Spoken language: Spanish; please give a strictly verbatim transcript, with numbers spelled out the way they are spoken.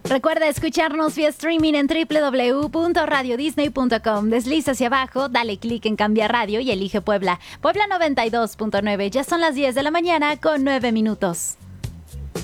Recuerda escucharnos vía streaming en doble u doble u doble u punto radio disney punto com. Desliza hacia abajo, dale clic en Cambiar Radio y elige Puebla. Puebla noventa y dos punto nueve. Ya son las diez de la mañana con nueve minutos.